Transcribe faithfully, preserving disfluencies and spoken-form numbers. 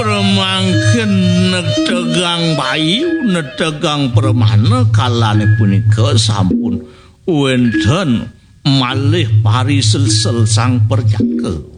Permangken netegang bayu netegang permana kalane punika sampun wonten malih pariselsel sang perjaka.